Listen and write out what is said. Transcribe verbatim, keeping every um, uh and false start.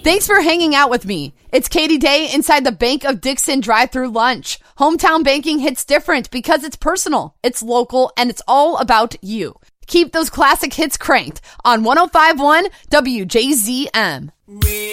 Thanks for hanging out with me. It's Katie Day inside the Bank of Dixon drive-thru lunch. Hometown banking hits different because it's personal, it's local, and it's all about you. Keep those classic hits cranked on one oh five point one W J Z M.